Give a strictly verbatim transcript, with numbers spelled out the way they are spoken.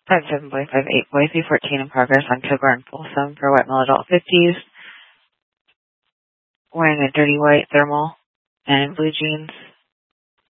five seven boy, five eight boy, three fourteen in progress on Kilgore and Folsom for white male adult fifties. Wearing a dirty white thermal and blue jeans.